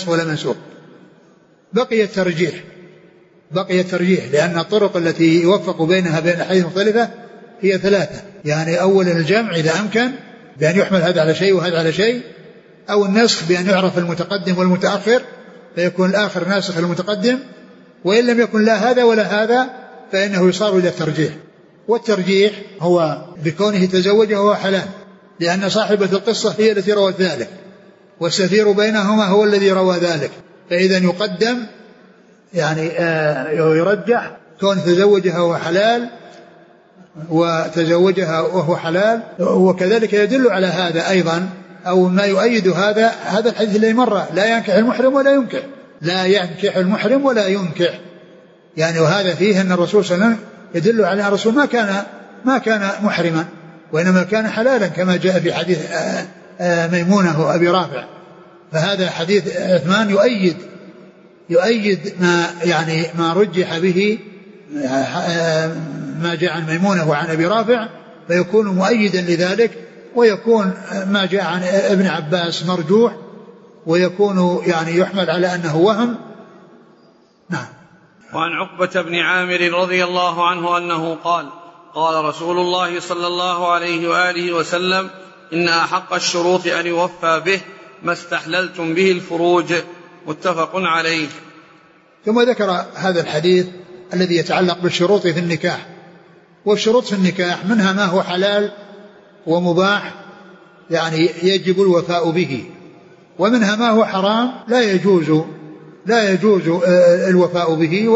ناسخ ولا منسوخ. بقي الترجيح لأن الطرق التي يوفق بينها بين الأحاديث المختلفة هي ثلاثة. يعني أول الجمع إذا أمكن بأن يحمل هذا على شيء وهذا على شيء، أو النسخ بأن يعرف المتقدم والمتأخر فيكون الآخر ناسخ المتقدم، وإن لم يكن لا هذا ولا هذا فإنه يصار إلى الترجيح. والترجيح هو بكونه تزوجه هو حلال، لأن صاحبة القصة هي التي روت ذلك، والسفير بينهما هو الذي روى ذلك، فإذا يقدم يعني يرجح كون تزوجها وهو حلال وتزوجها وهو حلال. وكذلك يدل على هذا أيضا أو ما يؤيد هذا الحديث الذي مر: لا ينكح المحرم ولا ينكح، لا ينكح المحرم ولا ينكح. يعني وهذا فيه أن الرسول صلى الله عليه وسلم يدل على أن الرسول ما كان محرما، وإنما كان حلالا كما جاء في حديث ميمونة وأبي رافع. فهذا حديث عثمان يؤيد ما رجح به ما جاء عن ميمونة وعن أبي رافع، فيكون مؤيدا لذلك، ويكون ما جاء عن ابن عباس مرجوح، ويكون يعني يحمل على أنه وهم. نعم. وعن عقبة بن عامر رضي الله عنه أنه قال: قال رسول الله صلى الله عليه وآله وسلم: إن أحق الشروط أن يوفى به ما استحللتم به الفروج. متفق عليه. ثم ذكر هذا الحديث الذي يتعلق بالشروط في النكاح. والشروط في النكاح منها ما هو حلال ومباح يعني يجب الوفاء به، ومنها ما هو حرام لا يجوز الوفاء به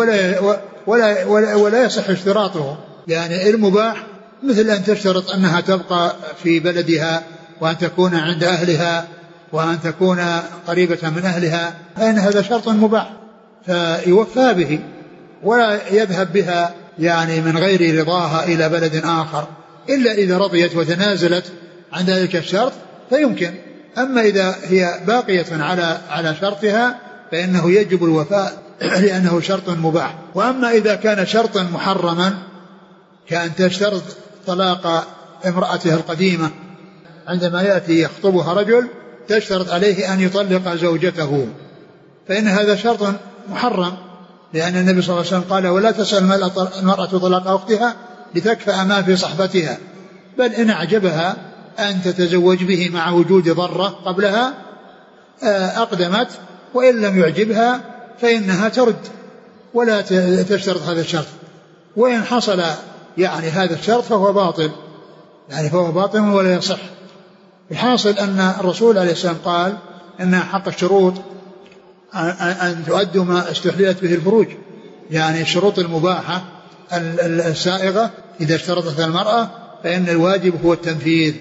ولا يصح اشتراطه. يعني المباح مثل أن تشترط أنها تبقى في بلدها، وأن تكون عند أهلها، وأن تكون قريبة من أهلها، فإن هذا شرط مباح فيوفى به، ولا يذهب بها يعني من غير رضاها إلى بلد آخر إلا إذا رضيت وتنازلت عن ذلك الشرط فيمكن. أما إذا هي باقية على شرطها فإنه يجب الوفاء لأنه شرط مباح. وأما إذا كان شرطا محرما كأن تشترط طلاق امرأته القديمة عندما يأتي يخطبها رجل تشترط عليه أن يطلق زوجته، فإن هذا شرط محرم، لأن النبي صلى الله عليه وسلم قال: ولا تسأل المرأة طلاق أختها لتكفأ ما في صحبتها، بل إن أعجبها أن تتزوج به مع وجود ضرة قبلها أقدمت، وإن لم يعجبها فإنها ترد ولا تشترط هذا الشرط. وإن حصل يعني هذا الشرط فهو باطل ولا يصح. الحاصل أن الرسول عليه السلام قال إن حق الشروط أن تؤدوا ما استحللت به الفروج، يعني الشروط المباحة السائغة إذا اشترطت المرأة فإن الواجب هو التنفيذ،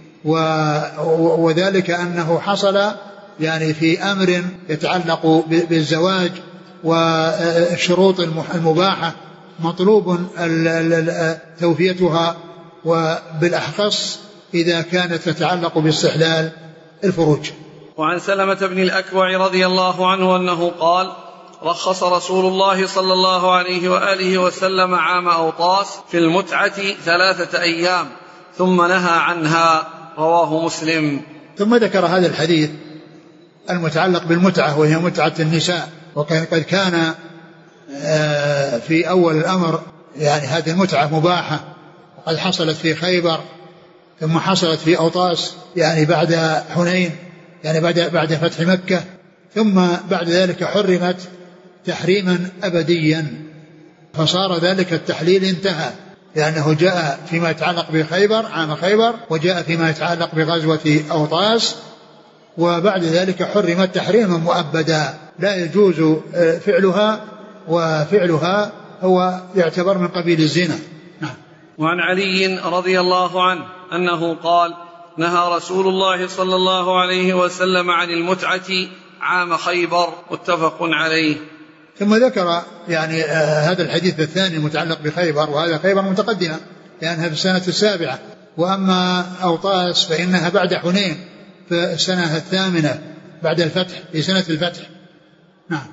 وذلك أنه حصل يعني في أمر يتعلق بالزواج، والشروط المباحة مطلوب توفيتها، وبالأخص إذا كانت تتعلق باستحلال الفروج. وعن سلمة بن الأكوع رضي الله عنه أنه قال: رخص رسول الله صلى الله عليه وآله وسلم عام أوطاس في المتعة 3 أيام ثم نهى عنها. رواه مسلم. ثم ذكر هذا الحديث المتعلق بالمتعة وهي متعة النساء، وقد كان في أول الأمر يعني هذه المتعة مباحة، وقد حصلت في خيبر، ثم حصلت في أوطاس يعني بعد حنين، يعني بعد فتح مكة، ثم بعد ذلك حرمت تحريما أبديا، فصار ذلك التحليل انتهى، لأنه جاء فيما يتعلق بخيبر عام خيبر، وجاء فيما يتعلق بغزوة أوطاس، وبعد ذلك حرمت تحريما مؤبدا لا يجوز فعلها، وفعلها هو يعتبر من قبيل الزنا. نعم. وعن علي رضي الله عنه أنه قال: نهى رسول الله صلى الله عليه وسلم عن المتعة عام خيبر. متفق عليه. ثم ذكر يعني هذا الحديث الثاني المتعلق بخيبر، وهذا خيبر متقدمة لأنها في السنة 7، وأما أوطاس فإنها بعد حنين في السنة 8 بعد الفتح، في سنة الفتح. نعم.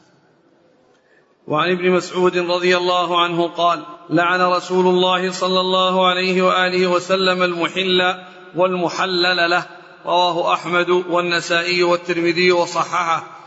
وعن ابن مسعود رضي الله عنه قال: لعن رسول الله صلى الله عليه وآله وسلم المحل والمحلل له. رواه أحمد والنسائي والترمذي وصححه.